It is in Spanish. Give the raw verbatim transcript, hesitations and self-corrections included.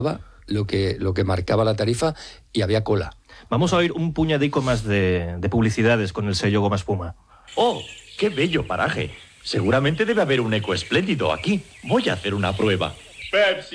lo que, lo que marcaba la tarifa y había cola. Vamos a oír un puñadico más de, de publicidades con el sello Goma Espuma. ¡Oh, qué bello paraje! Seguramente debe haber un eco espléndido aquí. Voy a hacer una prueba. Pepsi.